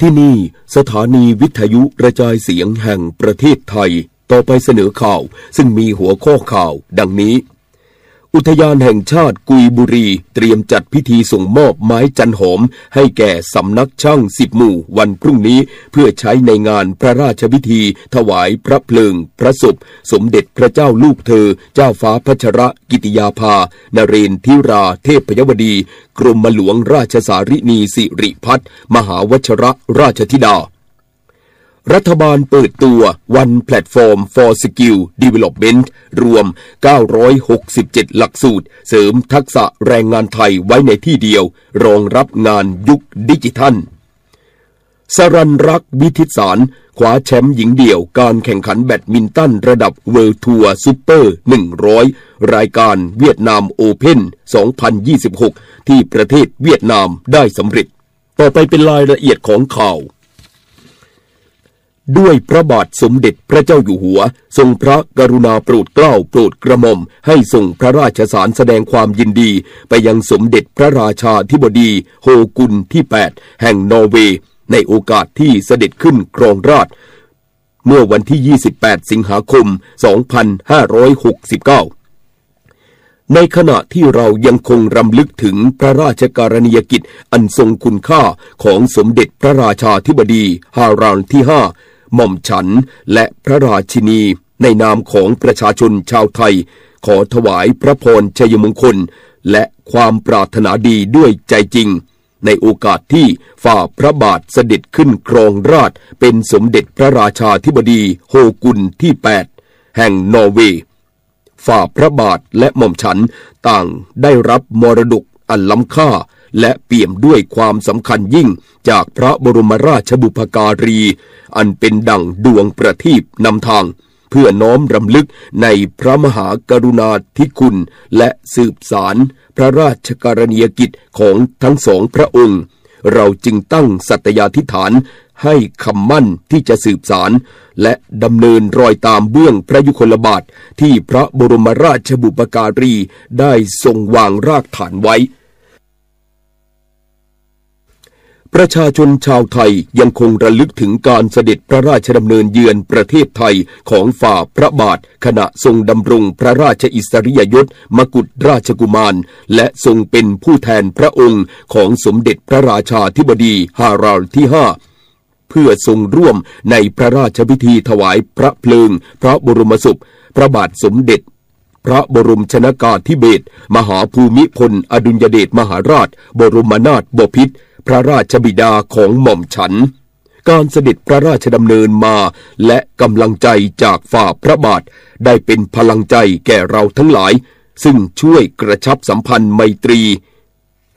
ที่นี่สถานีวิทยุกระจายเสียงแห่งประเทศไทยต่อไปเสนอข่าวซึ่งมีหัวข้อข่าวดังนี้อุทยานแห่งชาติกุยบุรีเตรียมจัดพิธีส่งมอบไม้จันหอมให้แก่สำนักช่าง10 หมู่วันพรุ่งนี้เพื่อใช้ในงานพระราชพิธีถวายพระเพลิงพระศพสมเด็จพระเจ้าลูกเธอเจ้าฟ้าพัชรกิติยาภานเรนทิราเทพยวดีกรมหลวงราชสารินีสิริพัฒน์มหาวชรราชธิดารัฐบาลเปิดตัว One Platform for Skill Development รวม967หลักสูตรเสริมทักษะแรงงานไทยไว้ในที่เดียวรองรับงานยุคดิจิทัลสรัญรักษ์วิทิตสารคว้าแชมป์หญิงเดี่ยวการแข่งขันแบดมินตันระดับ World Tour Super 100 รายการเวียดนามโอเพ่น 2026 ที่ประเทศเวียดนามได้สำเร็จต่อไปเป็นรายละเอียดของข่าวด้วยพระบาทสมเด็จพระเจ้าอยู่หัวทรงพระกรุณาโปรดเกล้าโปรดกระหม่อมให้ส่งพระราชสารแสดงความยินดีไปยังสมเด็จพระราชาธิบดีโฮกุนที่ 8 แห่งนอร์เวย์ในโอกาสที่เสด็จขึ้นครองราชย์เมื่อวันที่ 28 สิงหาคม 2569ในขณะที่เรายังคงรำลึกถึงพระราชกรณียกิจอันทรงคุณค่าของสมเด็จพระราชาธิบดีฮารานที่ 5หม่อมฉันและพระราชินีในนามของประชาชนชาวไทยขอถวายพระพรชัยมงคลและความปรารถนาดีด้วยใจจริงในโอกาสที่ฝ่าพระบาทเสด็จขึ้นครองราชย์เป็นสมเด็จพระราชาธิบดีโฮกุนที่ 8 แห่งนอร์เวย์ฝ่าพระบาทและหม่อมฉันต่างได้รับมรดกอันล้ำค่าและเปี่ยมด้วยความสำคัญยิ่งจากพระบรมราชบุพการีอันเป็นดั่งดวงประทีปนำทางเพื่อน้อมรำลึกในพระมหากรุณาธิคุณและสืบสารพระราชกรณียกิจของทั้งสองพระองค์เราจึงตั้งสัตยาธิษฐานให้คำมั่นที่จะสืบสารและดำเนินรอยตามเบื้องพระยุคลบาทที่พระบรมราชบุพการีได้ทรงวางรากฐานไว้ประชาชนชาวไทยยังคงระลึกถึงการเสด็จพระราชดำเนินเยือนประเทศไทยของฝ่าพระบาทขณะทรงดำรงพระราชอิสริยยศมกุฎราชกุมารและทรงเป็นผู้แทนพระองค์ของสมเด็จพระราชาธิบดีฮารานที่ 5เพื่อทรงร่วมในพระราชพิธีถวายพระเพลิงพระบรมศพพระบาทสมเด็จพระบรมชนกาธิเบศรมหาภูมิพลอดุลยเดชมหาราชบรมนาถบพิตรพระราชบิดาของหม่อมฉันการเสด็จพระราชดำเนินมาและกำลังใจจากฝ่าพระบาทได้เป็นพลังใจแก่เราทั้งหลายซึ่งช่วยกระชับสัมพันธ์ไมตรี